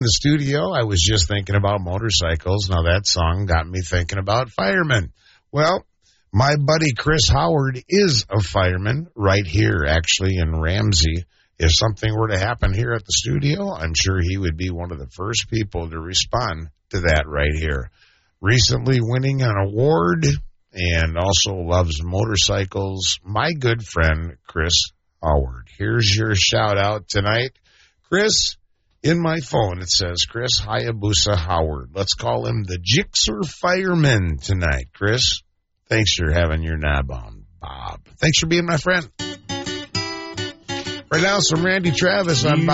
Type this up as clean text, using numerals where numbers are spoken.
the studio, I was just thinking about motorcycles. Now that song got me thinking about firemen. Well, my buddy Chris Howard is a fireman right here, actually, in Ramsey. If something were to happen here at the studio, I'm sure he would be one of the first people to respond to that right here. Recently winning an award and also loves motorcycles. My good friend, Chris Howard. Here's your shout out tonight. Chris, in my phone, it says Chris Hayabusa Howard. Let's call him the Gixxer Fireman tonight. Chris, thanks for having your knob on, Bob. Thanks for being my friend. Right now, some Randy Travis on Bob.